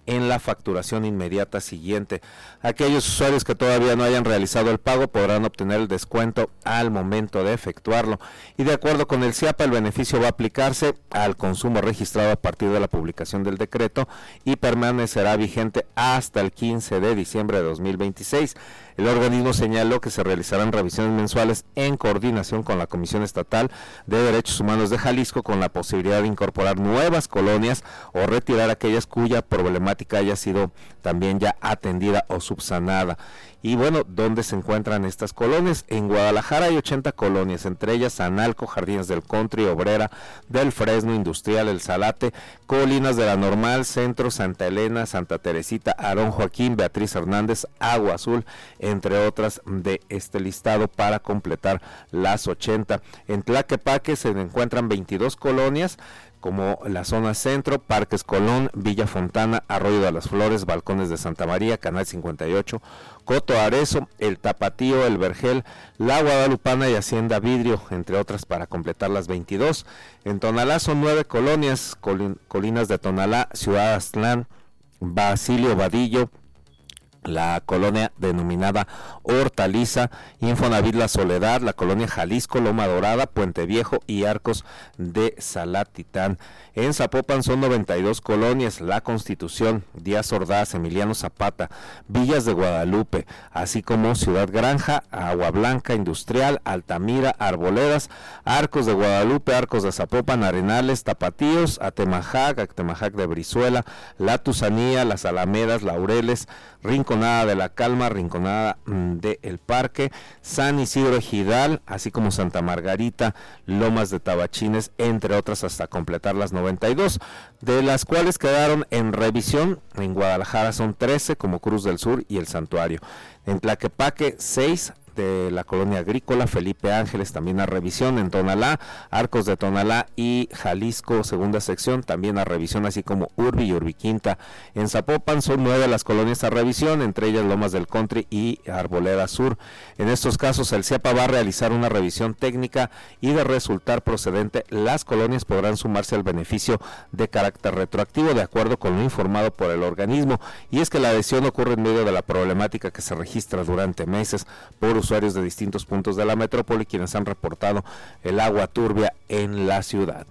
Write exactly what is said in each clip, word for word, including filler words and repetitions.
en la facturación inmediata siguiente. Aquellos usuarios que todavía no hayan realizado el pago podrán obtener el descuento al momento de efectuarlo. Y de acuerdo con el CIAPA, el beneficio va a aplicarse al consumo registrado a partir de la publicación del decreto y permanecerá vigente hasta el quince de diciembre de dos mil veintiséis. El organismo señaló que se realizarán revisiones mensuales en coordinación con la Comisión Estatal de Derechos Humanos de Jalisco, con la posibilidad de incorporar nuevas colonias o retirar aquellas cuya problemática haya sido también ya atendida o subsanada. Y bueno, ¿dónde se encuentran estas colonias? En Guadalajara hay ochenta colonias, entre ellas Analco, Jardines del Country, Obrera, del Fresno, Industrial, El Salate, Colinas de la Normal, Centro, Santa Elena, Santa Teresita, Aarón Joaquín, Beatriz Hernández, Agua Azul, entre otras de este listado para completar las ochenta. En Tlaquepaque se encuentran veintidós colonias, como la zona centro, Parques Colón, Villa Fontana, Arroyo de las Flores, Balcones de Santa María, Canal cincuenta y ocho, Coto Arezo, El Tapatío, El Vergel, La Guadalupana y Hacienda Vidrio, entre otras, para completar las veintidós. En Tonalá son nueve colonias, Colin, Colinas de Tonalá, Ciudad Aztlán, Basilio Vadillo, la colonia denominada Hortaliza, Infonavit La Soledad, la colonia Jalisco, Loma Dorada, Puente Viejo y Arcos de Salatitán. En Zapopan son noventa y dos colonias, La Constitución, Díaz Ordaz, Emiliano Zapata, Villas de Guadalupe, así como Ciudad Granja, Agua Blanca, Industrial, Altamira, Arboledas, Arcos de Guadalupe, Arcos de Zapopan, Arenales, Tapatíos, Atemajac, Atemajac de Brizuela, La Tusanía, Las Alamedas, Laureles, Rinconada de la Calma, Rinconada de El Parque, San Isidro Ejidal, así como Santa Margarita, Lomas de Tabachines, entre otras, hasta completar las noventa y dos, de las cuales quedaron en revisión. En Guadalajara son trece, como Cruz del Sur y El Santuario. En Tlaquepaque, seis, de la colonia agrícola, Felipe Ángeles, también a revisión. En Tonalá, Arcos de Tonalá y Jalisco, segunda sección, también a revisión, así como Urbi y Urbiquinta. En Zapopan son nueve las colonias a revisión, entre ellas Lomas del Country y Arboleda Sur. En estos casos, el CIAPA va a realizar una revisión técnica y, de resultar procedente, las colonias podrán sumarse al beneficio de carácter retroactivo, de acuerdo con lo informado por el organismo. Y es que la adhesión ocurre en medio de la problemática que se registra durante meses por usuarios de distintos puntos de la metrópoli, quienes han reportado el agua turbia en la ciudad.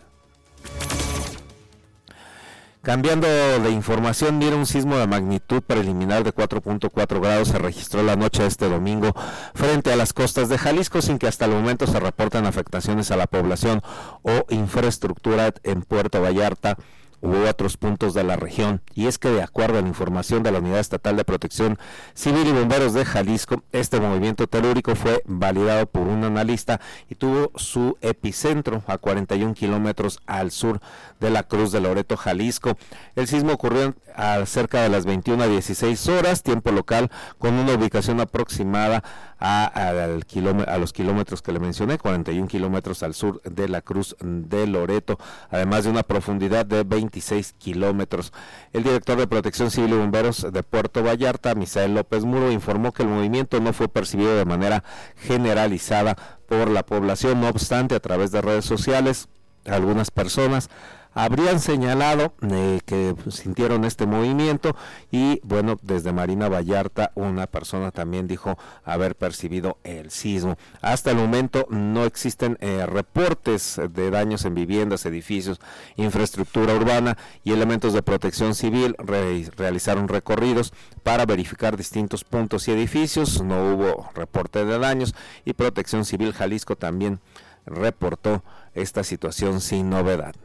Cambiando de información, mira, un sismo de magnitud preliminar de cuatro punto cuatro grados se registró la noche de este domingo frente a las costas de Jalisco, sin que hasta el momento se reporten afectaciones a la población o infraestructura en Puerto Vallarta u otros puntos de la región. Y es que, de acuerdo a la información de la Unidad Estatal de Protección Civil y Bomberos de Jalisco, este movimiento telúrico fue validado por un analista y tuvo su epicentro a cuarenta y un kilómetros al sur de la Cruz de Loreto, Jalisco. El sismo ocurrió a cerca de las veintiuna a dieciséis horas, tiempo local, con una ubicación aproximada a, a, al kilómetro, a los kilómetros que le mencioné, cuarenta y un kilómetros al sur de la Cruz de Loreto, además de una profundidad de veintiséis kilómetros. El director de Protección Civil y Bomberos de Puerto Vallarta, Misael López Muro, informó que el movimiento no fue percibido de manera generalizada por la población. No obstante, a través de redes sociales, algunas personas habrían señalado eh, que sintieron este movimiento, y bueno, desde Marina Vallarta una persona también dijo haber percibido el sismo. Hasta el momento no existen eh, reportes de daños en viviendas, edificios, infraestructura urbana, y elementos de Protección Civil re realizaron recorridos para verificar distintos puntos y edificios. No hubo reporte de daños, y Protección Civil Jalisco también reportó esta situación sin novedad.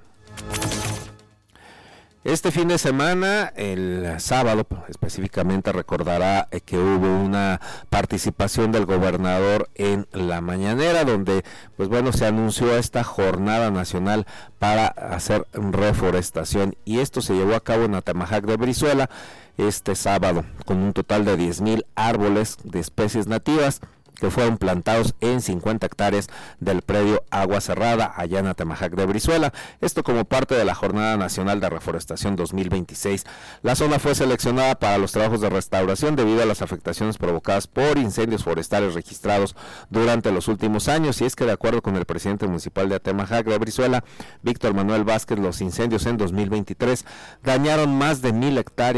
Este fin de semana, el sábado específicamente, recordará que hubo una participación del gobernador en la mañanera, donde pues bueno, se anunció esta jornada nacional para hacer reforestación, y esto se llevó a cabo en Atemajac de Brizuela este sábado, con un total de diez mil árboles de especies nativas que fueron plantados en cincuenta hectáreas del predio Agua Cerrada, allá en Atemajac de Brizuela. Esto como parte de la Jornada Nacional de Reforestación dos mil veintiséis. La zona fue seleccionada para los trabajos de restauración debido a las afectaciones provocadas por incendios forestales registrados durante los últimos años. Y es que, de acuerdo con el presidente municipal de Atemajac de Brizuela, Víctor Manuel Vázquez, los incendios en dos mil veintitrés dañaron más de mil hectáreas